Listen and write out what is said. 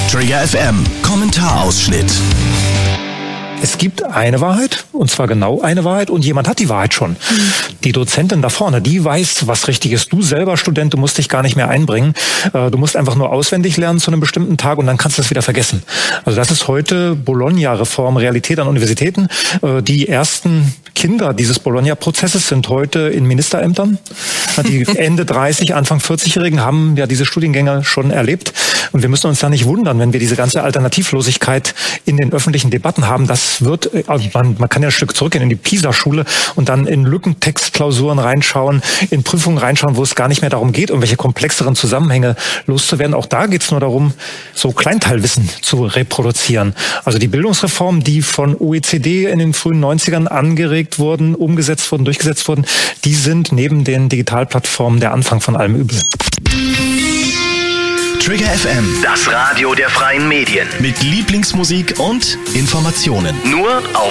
Trigger FM Kommentarausschnitt. Es gibt eine Wahrheit, und zwar genau eine Wahrheit, und jemand hat die Wahrheit schon. Die Dozentin da vorne, die weiß, was richtig ist. Du selber, Student, du musst dich gar nicht mehr einbringen. Du musst einfach nur auswendig lernen zu einem bestimmten Tag und dann kannst du es wieder vergessen. Also das ist heute Bologna-Reform, Realität an Universitäten. Die ersten Kinder dieses Bologna-Prozesses sind heute in Ministerämtern. Die Ende 30, Anfang 40-Jährigen haben ja diese Studiengänge schon erlebt. Und wir müssen uns da nicht wundern, wenn wir diese ganze Alternativlosigkeit in den öffentlichen Debatten haben. Das wird, also man kann ja ein Stück zurückgehen in die PISA-Schule und dann in Lückentextklausuren reinschauen, in Prüfungen reinschauen, wo es gar nicht mehr darum geht, irgendwelche komplexeren Zusammenhänge loszuwerden. Auch da geht es nur darum, so Kleinteilwissen zu reproduzieren. Also die Bildungsreformen, die von OECD in den frühen 90ern angeregt wurden, umgesetzt wurden, durchgesetzt wurden, die sind neben den Digitalplattformen der Anfang von allem Übel. Trigger FM, das Radio der freien Medien. Mit Lieblingsmusik und Informationen. Nur auf